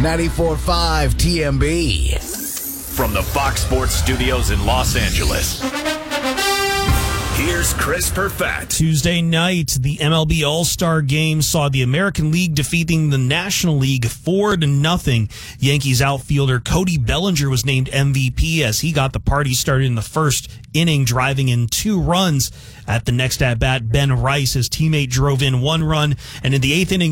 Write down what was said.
94.5 TMB. From the Fox Sports Studios in Los Angeles, here's Chris Perfett. Tuesday night, the MLB All-Star Game saw the American League defeating the National League 4-0. Yankees outfielder Cody Bellinger was named MVP as he got the party started in the first inning, driving in 2 runs. At the next at-bat, Ben Rice, his teammate, drove in 1 run, and in the 8th inning,